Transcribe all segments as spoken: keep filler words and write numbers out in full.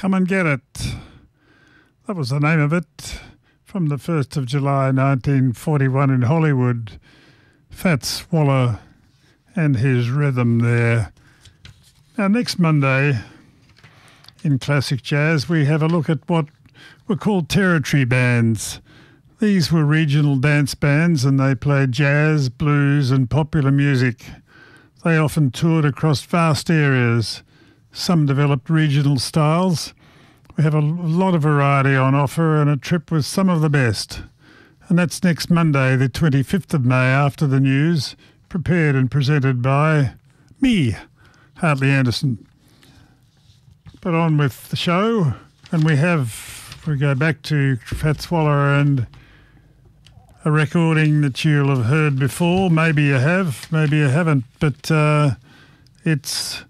Come and Get It. That was the name of it, from the first of July nineteen forty-one in Hollywood. Fats Waller and his rhythm there. Now, next Monday in classic jazz, we have a look at what were called territory bands. These were regional dance bands and they played jazz, blues and popular music. They often toured across vast areas. Some developed regional styles. We have a lot of variety on offer and a trip with some of the best. And that's next Monday, the twenty-fifth of May, after the news, prepared and presented by me, Hartley Anderson. But on with the show, and we have, we go back to Fats Waller and a recording that you'll have heard before. Maybe you have, maybe you haven't, but uh, it's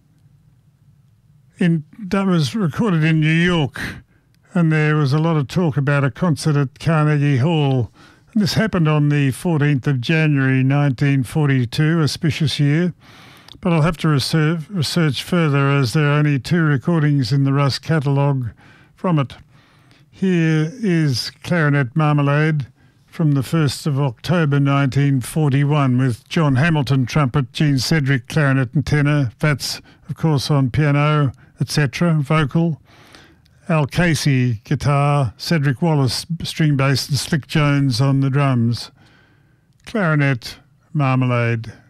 in that was recorded in New York, and there was a lot of talk about a concert at Carnegie Hall. And this happened on the fourteenth of January nineteen forty-two, auspicious year. But I'll have to research, research further, as there are only two recordings in the Russ catalogue from it. Here is Clarinet Marmalade from the first of October nineteen forty-one, with John Hamilton trumpet, Gene Cedric clarinet and tenor, Fats, of course, on piano, et cetera, vocal, Al Casey guitar, Cedric Wallace string bass and Slick Jones on the drums. Clarinet Marmalade.